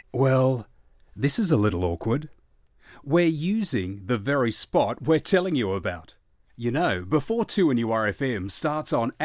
Well, this is a little awkward. We're using the very spot we're telling you about. You know, before 2NURFM starts on